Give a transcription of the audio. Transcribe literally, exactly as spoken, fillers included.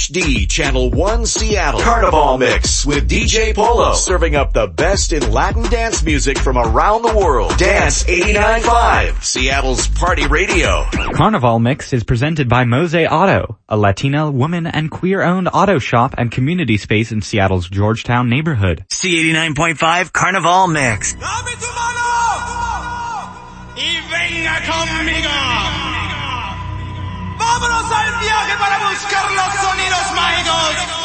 H D Channel one Seattle. Carnival Mix with D J Polo. Serving up the best in Latin dance music from around the world. Dance eighty-nine point five, Seattle's party radio. Carnival Mix is presented by Mose Auto, a Latina, woman, and queer-owned auto shop and community space in Seattle's Georgetown neighborhood. C eighty-nine point five Carnival Mix. ¡Dame tu mano! Y venga conmigo. Vámonos al viaje para buscar los sonidos mágicos.